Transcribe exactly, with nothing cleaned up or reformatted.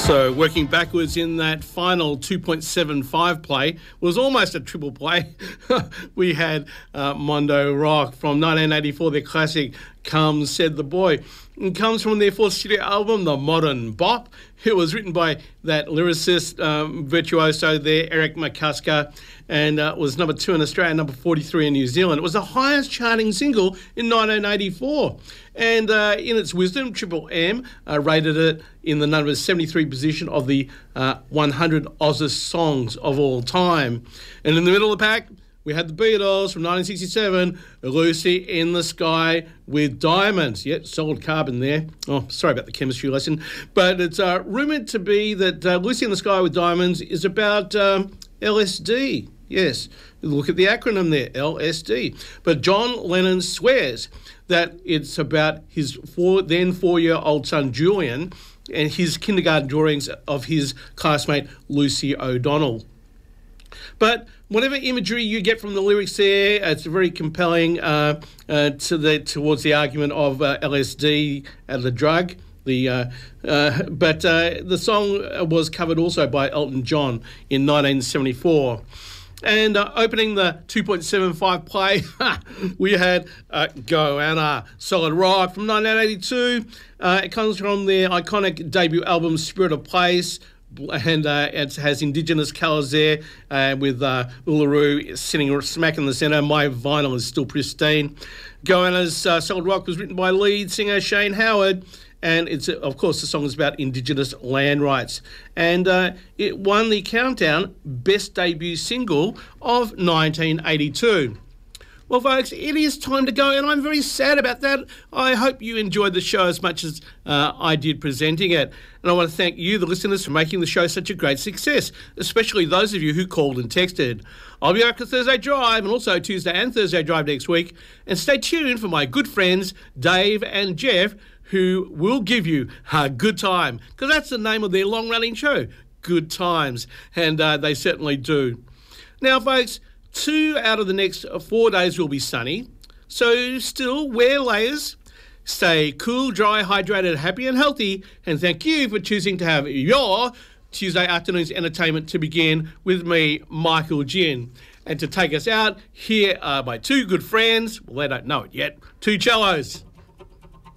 So working backwards in that final two point seven five play was almost a triple play. We had uh, Mondo Rock from nineteen eighty-four, their classic Come Said the Boy. It comes from their fourth studio album, The Modern Bop. It was written by that lyricist, um, virtuoso there, Eric McCusker, and uh, was number two in Australia, number forty-three in New Zealand. It was the highest charting single in nineteen eighty-four. And uh, in its wisdom, Triple M uh, rated it in the number seventy-three position of the uh, one hundred Aussiest songs of all time. And in the middle of the pack, we had the Beatles from nineteen sixty-seven, Lucy in the Sky with Diamonds. Yeah, solid carbon there. Oh, sorry about the chemistry lesson. But it's uh, rumoured to be that uh, Lucy in the Sky with Diamonds is about um, L S D. Yes, look at the acronym there, L S D. But John Lennon swears that it's about his four, then four-year-old son Julian and his kindergarten drawings of his classmate Lucy O'Donnell. But whatever imagery you get from the lyrics there, it's very compelling uh, uh, to the, towards the argument of uh, L S D as the drug. The uh, uh, but uh, the song was covered also by Elton John in nineteen seventy-four. And uh, opening the two point seven five play, we had uh, Go Anna, Solid Rock from nineteen eighty-two. Uh, it comes from their iconic debut album, Spirit of Place. And uh, it has Indigenous colours there uh, with uh, Uluru sitting smack in the centre. My vinyl is still pristine. Goanna's uh, Solid Rock was written by lead singer Shane Howard, and it's of course the song is about Indigenous land rights. And uh, it won the Countdown Best Debut Single of nineteen eighty-two. Well, folks, it is time to go, and I'm very sad about that. I hope you enjoyed the show as much as uh, I did presenting it. And I want to thank you, the listeners, for making the show such a great success, especially those of you who called and texted. I'll be back for Thursday Drive and also Tuesday and Thursday Drive next week. And stay tuned for my good friends, Dave and Jeff, who will give you a good time, because that's the name of their long-running show, Good Times, and uh, they certainly do. Now, folks, two out of the next four days will be sunny, so still wear layers, stay cool, dry, hydrated, happy and healthy, and thank you for choosing to have your Tuesday afternoon's entertainment to begin with me, Michael Ginn. And to take us out, here are my two good friends, well, they don't know it yet, two cellos.